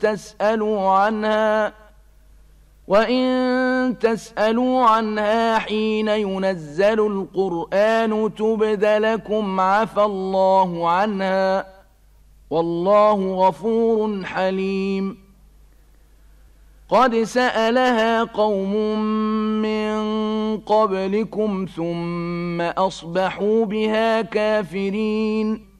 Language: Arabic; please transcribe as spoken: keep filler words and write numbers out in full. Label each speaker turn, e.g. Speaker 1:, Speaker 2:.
Speaker 1: تسألوا عنها وإن تسألوا عنها حين ينزل القرآن تبد لكم عفى الله عنها والله غفور حليم. قد سألها قوم من قبلكم ثم أصبحوا بها كافرين.